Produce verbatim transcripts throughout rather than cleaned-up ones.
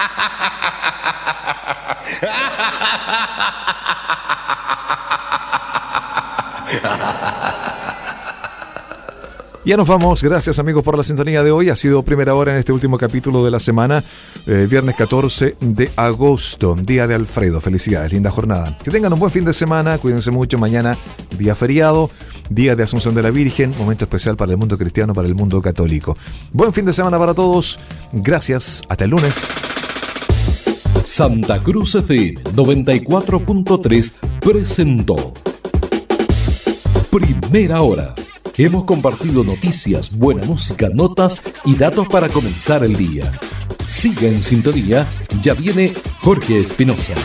Ya nos vamos, gracias amigos por la sintonía de hoy. Ha sido primera hora en este último capítulo de la semana, eh, viernes catorce de agosto, día de Alfredo. Felicidades, linda jornada. Que tengan un buen fin de semana, cuídense mucho. Mañana día feriado, día de Asunción de la Virgen, momento especial para el mundo cristiano, para el mundo católico. Buen fin de semana para todos, gracias, hasta el lunes. Santa Cruz F M noventa y cuatro punto tres presentó Primera Hora. Hemos compartido noticias, buena música, notas y datos para comenzar el día. Siga en sintonía, ya viene Jorge Espinosa.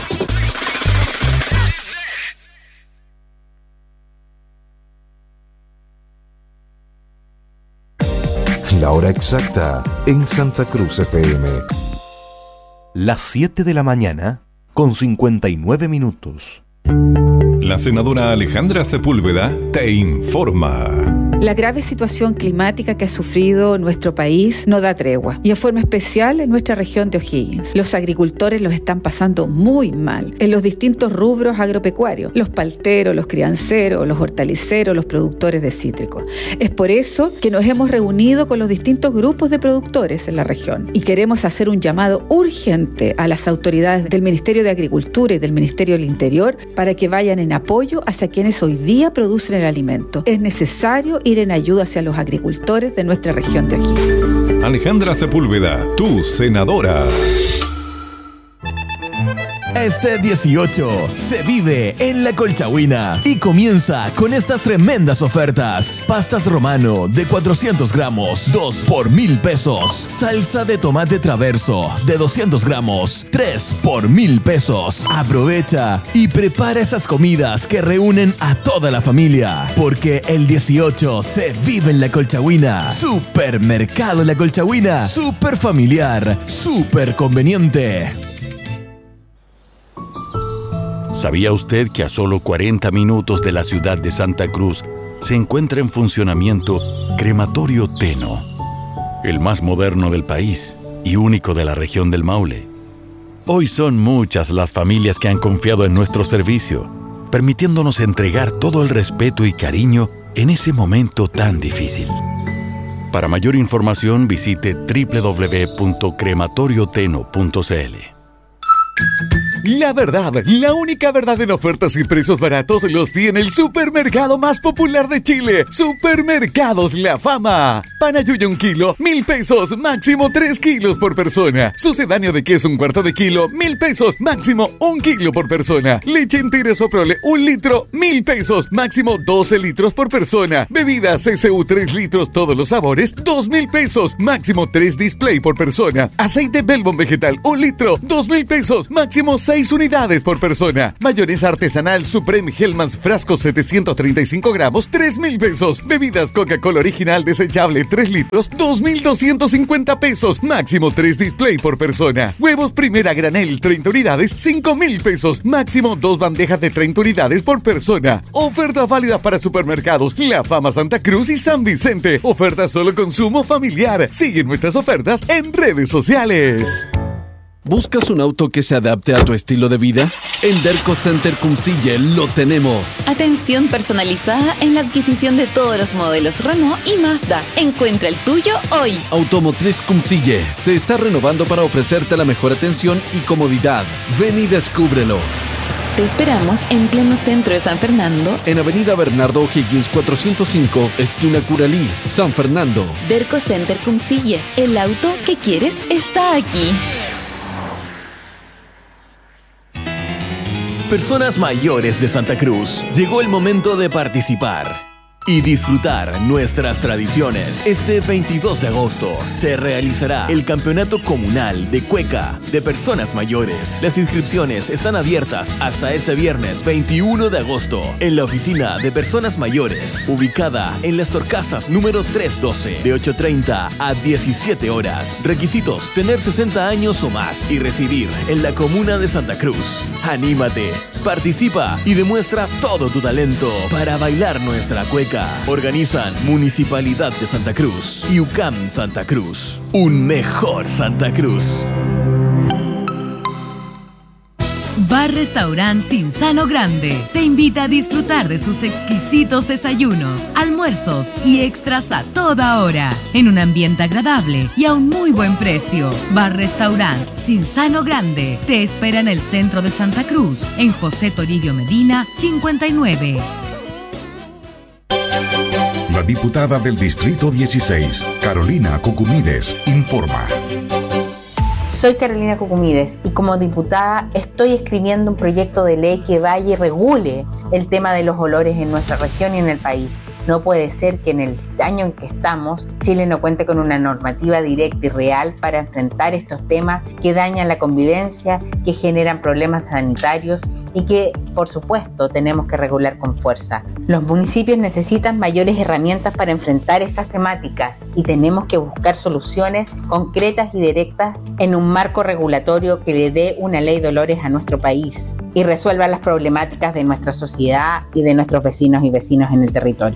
La hora exacta en Santa Cruz F M. Las siete de la mañana con cincuenta y nueve minutos. La senadora Alejandra Sepúlveda te informa. La grave situación climática que ha sufrido nuestro país no da tregua, y en forma especial en nuestra región de O'Higgins. Los agricultores los están pasando muy mal en los distintos rubros agropecuarios, los palteros, los crianceros, los hortaliceros, los productores de cítricos. Es por eso que nos hemos reunido con los distintos grupos de productores en la región y queremos hacer un llamado urgente a las autoridades del Ministerio de Agricultura y del Ministerio del Interior para que vayan en apoyo hacia quienes hoy día producen el alimento. Es necesario ir en ayuda hacia los agricultores de nuestra región de O'Higgins. Alejandra Sepúlveda, tu senadora. Este dieciocho se vive en La Colchagüina y comienza con estas tremendas ofertas. Pastas romano de cuatrocientos gramos, dos por mil pesos. Salsa de tomate traverso de doscientos gramos, tres por mil pesos. Aprovecha y prepara esas comidas que reúnen a toda la familia, porque el dieciocho se vive en La Colchagüina. Supermercado La Colchagüina, super familiar, super conveniente. ¿Sabía usted que a solo cuarenta minutos de la ciudad de Santa Cruz se encuentra en funcionamiento Crematorio Teno, el más moderno del país y único de la región del Maule? Hoy son muchas las familias que han confiado en nuestro servicio, permitiéndonos entregar todo el respeto y cariño en ese momento tan difícil. Para mayor información visite doble u doble u doble u punto crematorio teno punto c l. La verdad, la única verdad en ofertas y precios baratos los tiene el supermercado más popular de Chile, Supermercados La Fama. Panayuya un kilo, mil pesos, máximo tres kilos por persona. Sucedáneo de queso un cuarto de kilo, mil pesos, máximo un kilo por persona. Leche entera Soprole, un litro, mil pesos, máximo doce litros por persona. Bebidas C C U tres litros, todos los sabores, dos mil pesos, máximo tres display por persona. Aceite Belbon vegetal, un litro, dos mil pesos, máximo seis unidades por persona. Mayonesa artesanal Supreme Hellmann's frasco setecientos treinta y cinco gramos, tres mil pesos. Bebidas Coca-Cola original desechable tres litros, dos mil doscientos cincuenta pesos, máximo tres display por persona. Huevos Primera Granel treinta unidades, cinco mil pesos, máximo dos bandejas de treinta unidades por persona. Oferta válida para supermercados La Fama Santa Cruz y San Vicente. Oferta solo consumo familiar. Sigue nuestras ofertas en redes sociales. ¿Buscas un auto que se adapte a tu estilo de vida? En Derco Center Cumcille lo tenemos. Atención personalizada en la adquisición de todos los modelos Renault y Mazda. Encuentra el tuyo hoy. Automotriz Cumcille se está renovando para ofrecerte la mejor atención y comodidad. Ven y descúbrelo. Te esperamos en pleno centro de San Fernando, en Avenida Bernardo O'Higgins cuatrocientos cinco, esquina Curalí, San Fernando. Derco Center Cumcille, el auto que quieres está aquí. Personas mayores de Santa Cruz, llegó el momento de participar y disfrutar nuestras tradiciones. Este veintidós de agosto se realizará el Campeonato Comunal de Cueca de Personas Mayores. Las inscripciones están abiertas hasta este viernes veintiuno de agosto en la Oficina de Personas Mayores, ubicada en Las Torcasas número trescientos doce, de ocho treinta a diecisiete horas. Requisitos: tener sesenta años o más y residir en la comuna de Santa Cruz. Anímate, participa y demuestra todo tu talento para bailar nuestra cueca. Organizan Municipalidad de Santa Cruz y U C A M Santa Cruz. Un mejor Santa Cruz. Bar Restaurant Cinzano Grande te invita a disfrutar de sus exquisitos desayunos, almuerzos y extras a toda hora, en un ambiente agradable y a un muy buen precio. Bar Restaurant Cinzano Grande te espera en el centro de Santa Cruz, en José Toribio Medina cincuenta y nueve. La diputada del Distrito dieciséis, Carolina Cucumides, informa. Soy Carolina Cucumides y como diputada estoy escribiendo un proyecto de ley que vaya y regule el tema de los olores en nuestra región y en el país. No puede ser que en el año en que estamos, Chile no cuente con una normativa directa y real para enfrentar estos temas que dañan la convivencia, que generan problemas sanitarios y que, por supuesto, tenemos que regular con fuerza. Los municipios necesitan mayores herramientas para enfrentar estas temáticas y tenemos que buscar soluciones concretas y directas en un marco regulatorio que le dé una ley de olores a nuestro país y resuelva las problemáticas de nuestra sociedad y de nuestros vecinos y vecinos en el territorio.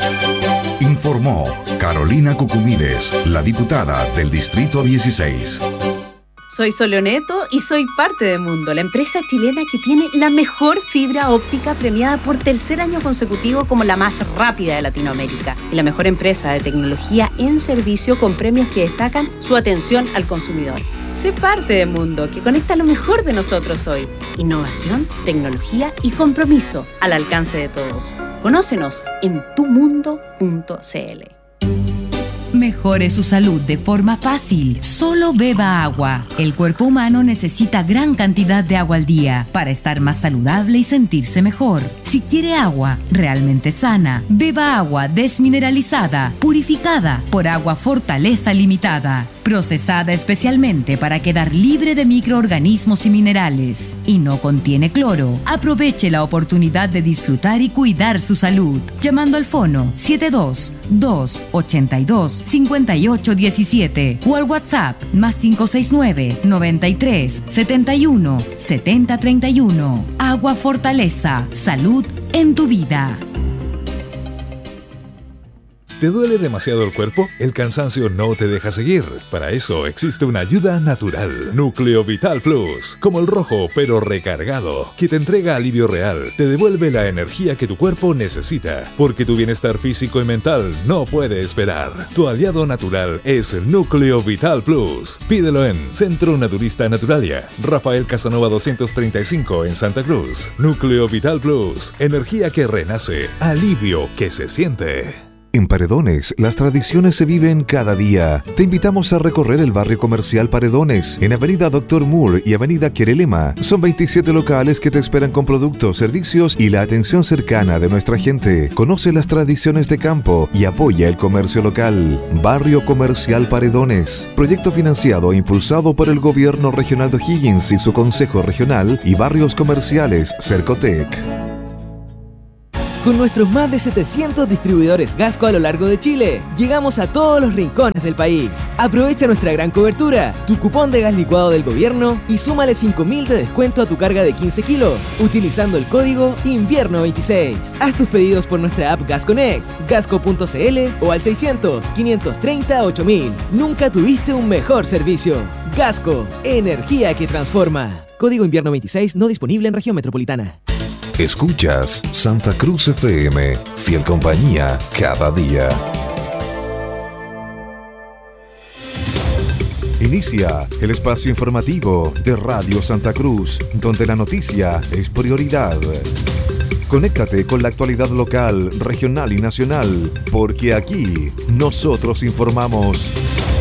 Informó Carolina Cucumides, la diputada del Distrito dieciséis. Soy Soleoneto y soy parte de Mundo, la empresa chilena que tiene la mejor fibra óptica premiada por tercer año consecutivo como la más rápida de Latinoamérica y la mejor empresa de tecnología en servicio con premios que destacan su atención al consumidor. Sé parte de Mundo, que conecta lo mejor de nosotros hoy. Innovación, tecnología y compromiso al alcance de todos. Conócenos en tu mundo punto c l. Mejore su salud de forma fácil. Solo beba agua. El cuerpo humano necesita gran cantidad de agua al día para estar más saludable y sentirse mejor. Si quiere agua realmente sana, beba agua desmineralizada, purificada por Agua Fortaleza Limitada, procesada especialmente para quedar libre de microorganismos y minerales, y no contiene cloro. Aproveche la oportunidad de disfrutar y cuidar su salud, llamando al fono siete dos dos ocho dos cinco ocho uno siete o al WhatsApp más cinco seis nueve noventa y tres setenta y uno setenta treinta y uno. Agua Fortaleza, salud en tu vida. ¿Te duele demasiado el cuerpo? El cansancio no te deja seguir. Para eso existe una ayuda natural. Núcleo Vital Plus, como el rojo pero recargado, que te entrega alivio real, te devuelve la energía que tu cuerpo necesita, porque tu bienestar físico y mental no puede esperar. Tu aliado natural es el Núcleo Vital Plus. Pídelo en Centro Naturista Naturalia, Rafael Casanova doscientos treinta y cinco en Santa Cruz. Núcleo Vital Plus, energía que renace, alivio que se siente. En Paredones, las tradiciones se viven cada día. Te invitamos a recorrer el barrio comercial Paredones, en Avenida Doctor Moore y Avenida Querelema. Son veintisiete locales que te esperan con productos, servicios y la atención cercana de nuestra gente. Conoce las tradiciones de campo y apoya el comercio local. Barrio Comercial Paredones. Proyecto financiado e impulsado por el Gobierno Regional de O'Higgins y su Consejo Regional y Barrios Comerciales Cercotec. Con nuestros más de setecientos distribuidores Gasco a lo largo de Chile, llegamos a todos los rincones del país. Aprovecha nuestra gran cobertura, tu cupón de gas licuado del gobierno y súmale cinco mil de descuento a tu carga de quince kilos, utilizando el código invierno veintiséis. Haz tus pedidos por nuestra app Gas Connect, gasco punto c l o al seiscientos, quinientos treinta, ocho mil. Nunca tuviste un mejor servicio. Gasco, energía que transforma. Código invierno veintiséis no disponible en región metropolitana. Escuchas Santa Cruz F M, fiel compañía cada día. Inicia el espacio informativo de Radio Santa Cruz, donde la noticia es prioridad. Conéctate con la actualidad local, regional y nacional, porque aquí nosotros informamos.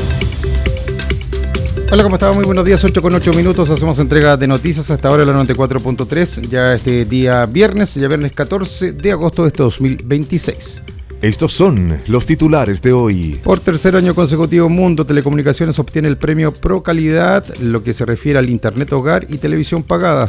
Hola, ¿cómo están? Muy buenos días, ocho con ocho minutos, hacemos entrega de noticias hasta ahora la noventa y cuatro punto tres, ya este día viernes, ya viernes catorce de agosto de este dos mil veintiséis. Estos son los titulares de hoy. Por tercer año consecutivo, Mundo Telecomunicaciones obtiene el premio Pro Calidad, lo que se refiere al Internet Hogar y televisión pagada.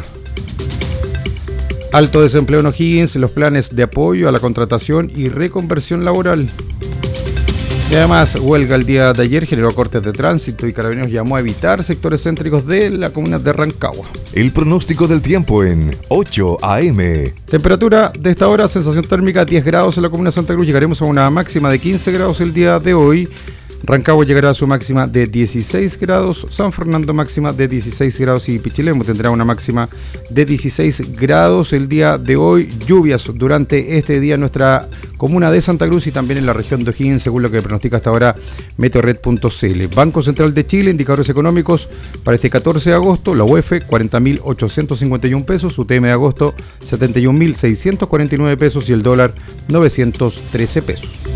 Alto desempleo en O'Higgins, los planes de apoyo a la contratación y reconversión laboral. Y además, huelga el día de ayer generó cortes de tránsito y Carabineros llamó a evitar sectores céntricos de la comuna de Rancagua. El pronóstico del tiempo en ocho a eme. Temperatura de esta hora, sensación térmica diez grados en la comuna de Santa Cruz. Llegaremos a una máxima de quince grados el día de hoy. Rancagua llegará a su máxima de dieciséis grados, San Fernando máxima de dieciséis grados y Pichilemu tendrá una máxima de dieciséis grados el día de hoy. Lluvias durante este día en nuestra comuna de Santa Cruz y también en la región de O'Higgins, según lo que pronostica hasta ahora meteorred punto c l. Banco Central de Chile, indicadores económicos para este catorce de agosto, la U E F cuarenta mil ochocientos cincuenta y uno pesos, U T M de agosto setenta y un mil seiscientos cuarenta y nueve pesos y el dólar novecientos trece pesos.